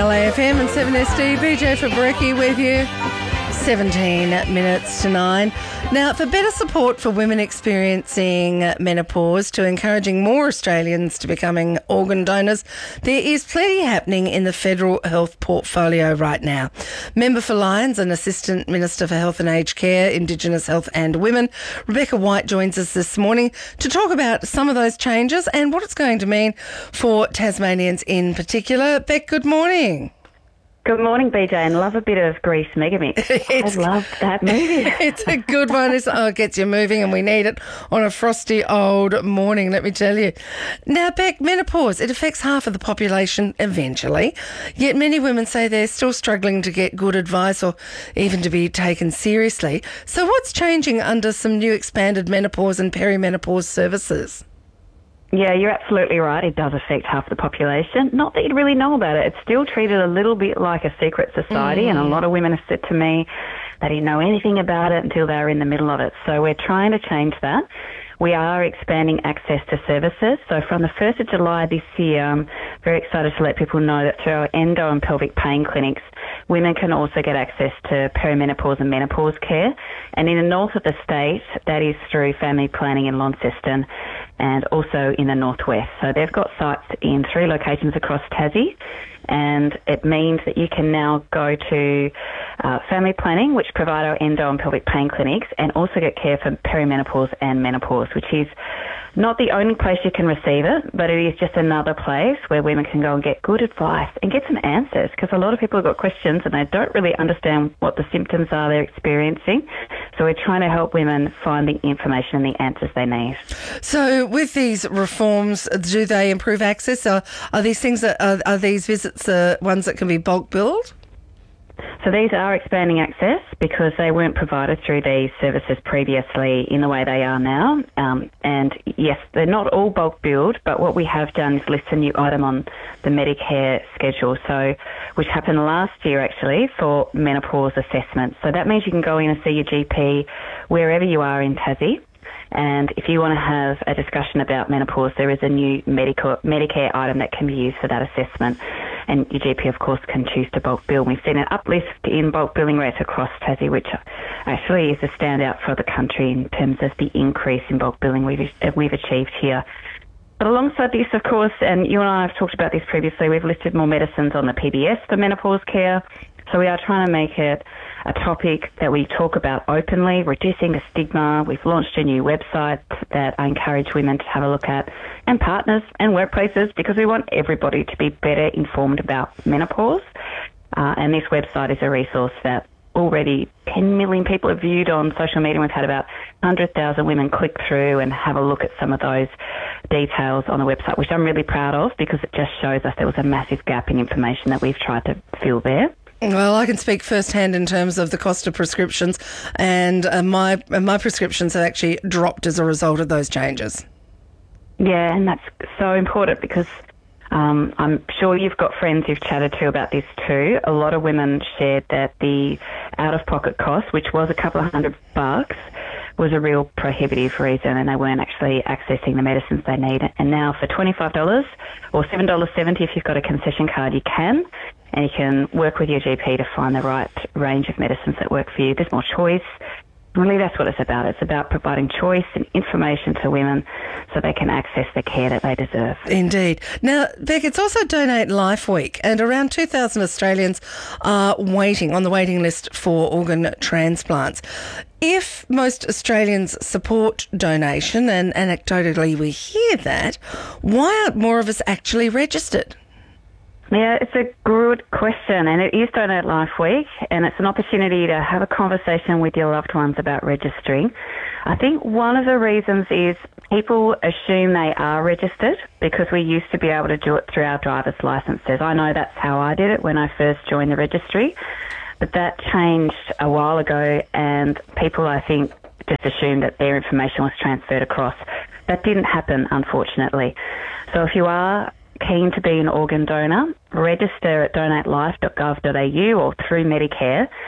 LAFM and 7SD. BJ Fabrecki with you. 17 minutes to 9. Now, for better support for women experiencing menopause to encouraging more Australians to becoming organ donors, there is plenty happening in the federal health portfolio right now. Member for Lyons and Assistant Minister for Health and Aged Care, Indigenous Health and Women, Rebecca White, joins us this morning to talk about some of those changes and what it's going to mean for Tasmanians in particular. Beck, good morning. Good morning, BJ, and love a bit of Grease Megamix. I loved that movie. It's a good one. It gets you moving, and we need it on a frosty old morning, let me tell you. Now, Beck, menopause, it affects half of the population eventually, yet many women say they're still struggling to get good advice or even to be taken seriously. So what's changing under some new expanded menopause and perimenopause services? Yeah, you're absolutely right. It does affect half the population. Not that you'd really know about it. It's still treated a little bit like a secret society, and a lot of women have said to me they didn't know anything about it until they were in the middle of it. So we're trying to change that. We are expanding access to services. So from the 1st of July this year, I'm very excited to let people know that through our endo and pelvic pain clinics, women can also get access to perimenopause and menopause care. And in the north of the state, that is through family planning in Launceston and also in the northwest. So they've got sites in 3 locations across Tassie, and it means that you can now go to family planning, which provide our endo and pelvic pain clinics, and also get care for perimenopause and menopause, which is not the only place you can receive it, but it is just another place where women can go and get good advice and get some answers, because a lot of people have got questions and they don't really understand what the symptoms are they're experiencing. So we're trying to help women find the information and the answers they need. So with these reforms, do they improve access? Are these things are these visits ones that can be bulk billed? So these are expanding access because they weren't provided through these services previously in the way they are now. And yes, they're not all bulk billed, but what we have done is list a new item on the Medicare schedule, so which happened last year actually for menopause assessments. So that means you can go in and see your GP wherever you are in Tassie. And if you want to have a discussion about menopause, there is a new Medicare item that can be used for that assessment. And your GP, of course, can choose to bulk bill. We've seen an uplift in bulk billing rates across Tassie, which actually is a standout for the country in terms of the increase in bulk billing we've achieved here. But alongside this, of course, and you and I have talked about this previously, we've listed more medicines on the PBS for menopause care. So we are trying to make it a topic that we talk about openly, reducing the stigma. We've launched a new website that I encourage women to have a look at, and partners and workplaces, because we want everybody to be better informed about menopause. And this website is a resource that already 10 million people have viewed on social media. We've had about 100,000 women click through and have a look at some of those details on the website, which I'm really proud of because it just shows us there was a massive gap in information that we've tried to fill there. Well, I can speak firsthand in terms of the cost of prescriptions, and my prescriptions have actually dropped as a result of those changes. Yeah, and that's so important because I'm sure you've got friends you've chatted to about this too. A lot of women shared that the out-of-pocket cost, which was a couple of $100, was a real prohibitive reason, and they weren't actually accessing the medicines they need. And now for $25 or $7.70 if you've got a concession card, you can. And you can work with your GP to find the right range of medicines that work for you. There's more choice. Really, that's what it's about. It's about providing choice and information to women so they can access the care that they deserve. Indeed. Now, Beck, it's also Donate Life Week, and around 2,000 Australians are waiting on the waiting list for organ transplants. If most Australians support donation, and anecdotally we hear that, why aren't more of us actually registered? Yeah, it's a good question, and it is Donate Life Week, and it's an opportunity to have a conversation with your loved ones about registering. I think one of the reasons is people assume they are registered because we used to be able to do it through our driver's licences. I know that's how I did it when I first joined the registry, but that changed a while ago, and people, I think, just assumed that their information was transferred across. That didn't happen, unfortunately. So if you are keen to be an organ donor, register at donatelife.gov.au or through Medicare,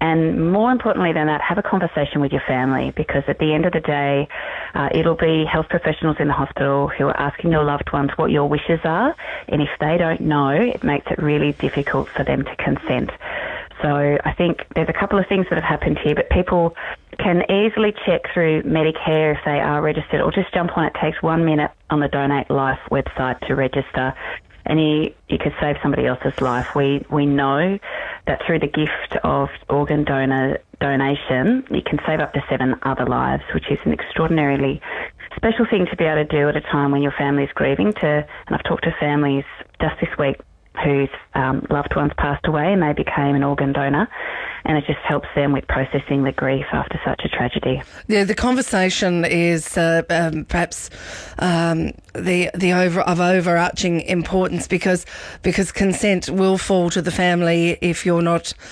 And more importantly than that, have a conversation with your family, because at the end of the day, it'll be health professionals in the hospital who are asking your loved ones what your wishes are. And if they don't know, it makes it really difficult for them to consent. So I think there's a couple of things that have happened here, but people can easily check through Medicare if they are registered, or just jump on it. It takes 1 minute on the Donate Life website to register, and you could save somebody else's life. We know that through the gift of organ donation, you can save up to 7 other lives, which is an extraordinarily special thing to be able to do at a time when your family's grieving. And I've talked to families just this week whose loved ones passed away and they became an organ donor, and it just helps them with processing the grief after such a tragedy. Yeah, the conversation is perhaps of overarching importance, because consent will fall to the family if you're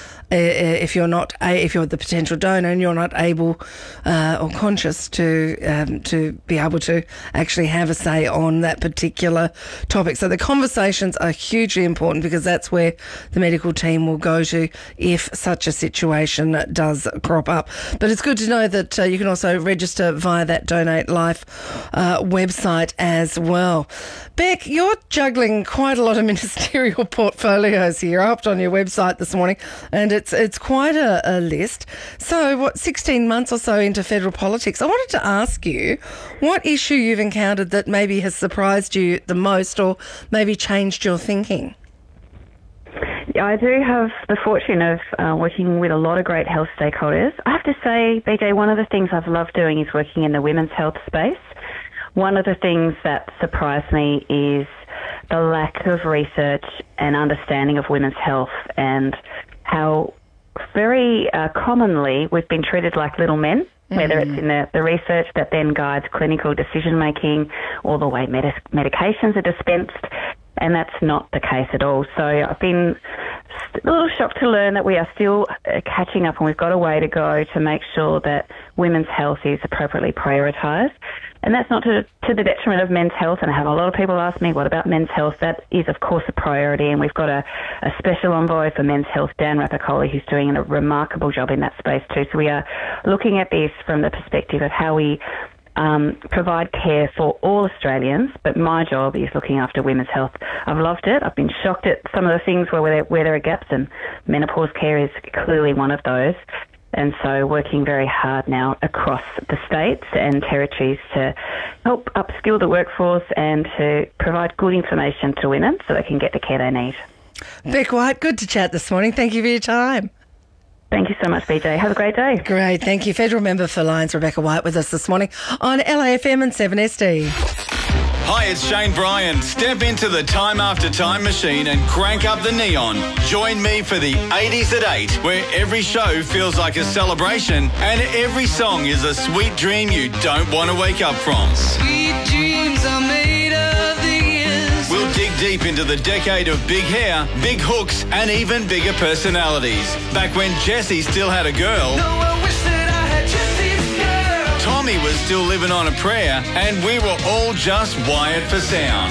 the potential donor and you're not able or conscious to be able to actually have a say on that particular topic. So the conversations are hugely important, because that's where the medical team will go to if such a situation does crop up. But it's good to know that you can also register via that Donate Life website as well. Beck, you're juggling quite a lot of ministerial portfolios here. I hopped on your website this morning and it's quite a list. So 16 months or so into federal politics, I wanted to ask you what issue you've encountered that maybe has surprised you the most, or maybe changed your thinking. Yeah, I do have the fortune of working with a lot of great health stakeholders. I have to say, BJ, one of the things I've loved doing is working in the women's health space. One of the things that surprised me is the lack of research and understanding of women's health, and how very commonly we've been treated like little men, whether it's in the research that then guides clinical decision-making, or the way medications are dispensed, and that's not the case at all. So I've been a little shocked to learn that we are still catching up, and we've got a way to go to make sure that women's health is appropriately prioritised. And that's not to the detriment of men's health. And I have a lot of people ask me, what about men's health? That is, of course, a priority. And we've got a special envoy for men's health, Dan Rapicoli, who's doing a remarkable job in that space too. So we are looking at this from the perspective of how we provide care for all Australians. But my job is looking after women's health. I've loved it. I've been shocked at some of the things where there are gaps, and menopause care is clearly one of those. And so working very hard now across the states and territories to help upskill the workforce and to provide good information to women so they can get the care they need. Beck White, good to chat this morning. Thank you for your time. Thank you so much, BJ. Have a great day. Great. Thank you. Federal Member for Lions, Rebecca White, with us this morning on LAFM and 7SD. Hi, it's Shane Bryan. Step into the Time After Time machine and crank up the neon. Join me for the 80s at 8, where every show feels like a celebration and every song is a sweet dream you don't want to wake up from. Sweet dreams are made of the years. We'll dig deep into the decade of big hair, big hooks, and even bigger personalities. Back when Jessie still had a girl. No, I wish that I had Jessie's girl. Tommy was still living on a prayer, and we were all just wired for sound.